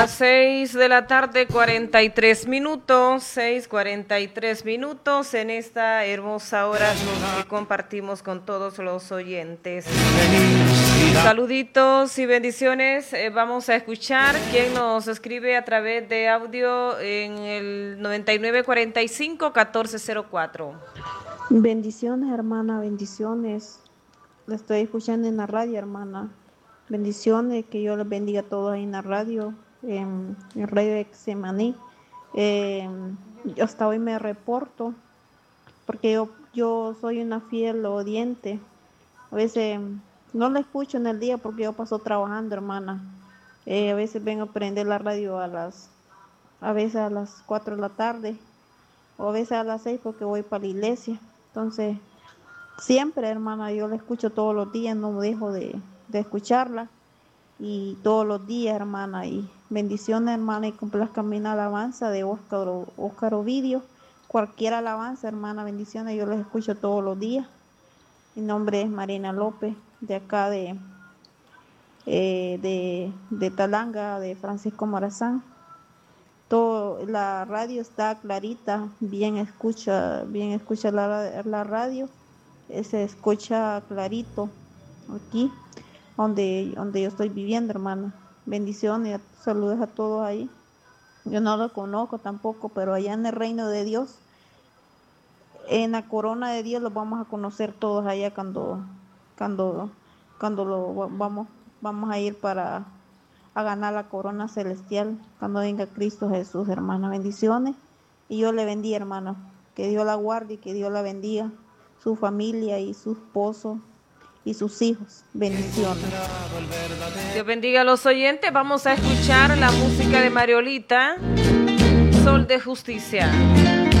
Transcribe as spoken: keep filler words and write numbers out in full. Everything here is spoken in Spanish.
Seis de la tarde, cuarenta y tres minutos, seis cuarenta y tres minutos en esta hermosa hora que compartimos con todos los oyentes. Saluditos y bendiciones. Eh, vamos a escuchar quién nos escribe a través de audio en el noventa y nueve cuarenta y cinco catorce cero cuatro. Bendiciones, hermana, bendiciones. La estoy escuchando en la radio, hermana. Bendiciones, que Dios les bendiga a todos ahí en la radio, en el radio de Xemaní. Eh, yo hasta hoy me reporto, porque yo, yo soy una fiel oyente. A veces no la escucho en el día porque yo paso trabajando, hermana. Eh, a veces vengo a prender la radio a las, a veces a las cuatro de la tarde, o a veces a las seis porque voy para la iglesia. Entonces, siempre, hermana, yo la escucho todos los días, no dejo de, de escucharla. Y todos los días, hermana, y bendiciones, hermana, y complazcanme la alabanza de Óscar, Óscar Ovidio. Cualquier alabanza, hermana, bendiciones, yo les escucho todos los días. Mi nombre es Marina López, de acá de, eh, de, de Talanga, de Francisco Morazán. Todo, la radio está clarita, bien escucha, bien escucha la, la radio, eh, se escucha clarito aquí. Donde, donde yo estoy viviendo, hermana. Bendiciones, saludos a todos ahí. Yo no lo conozco tampoco, pero allá en el reino de Dios, en la corona de Dios, los vamos a conocer todos allá cuando, cuando, cuando lo vamos, vamos a ir para a ganar la corona celestial, cuando venga Cristo Jesús, hermana. Bendiciones, y yo le bendiga, hermana. Que Dios la guarde y que Dios la bendiga, su familia y su esposo y sus hijos. Bendiciones. Dios bendiga a los oyentes. Vamos a escuchar la música de Mariolita, Sol de Justicia.